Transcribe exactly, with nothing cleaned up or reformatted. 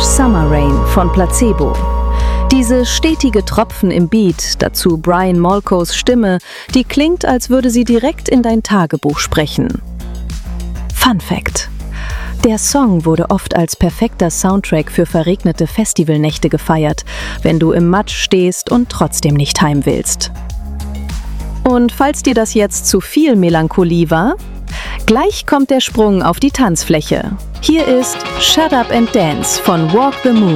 Summer Rain von Placebo. Diese stetige Tropfen im Beat, dazu Brian Molkos Stimme, die klingt, als würde sie direkt in dein Tagebuch sprechen. Fun Fact: Der Song wurde oft als perfekter Soundtrack für verregnete Festivalnächte gefeiert, wenn du im Matsch stehst und trotzdem nicht heim willst. Und falls dir das jetzt zu viel Melancholie war, gleich kommt der Sprung auf die Tanzfläche. Hier ist Shut Up and Dance von Walk the Moon.